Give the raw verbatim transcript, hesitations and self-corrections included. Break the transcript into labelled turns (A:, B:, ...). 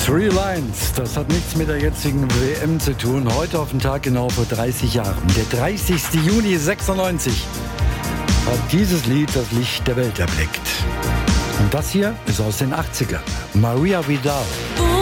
A: Three Lines, das hat nichts mit der jetzigen W M zu tun. Heute auf den Tag genau vor dreißig Jahren, der dreißigsten Juni sechsundneunzig, hat dieses Lied das Licht der Welt erblickt. Und das hier ist aus den achtzigern. Maria Vidal.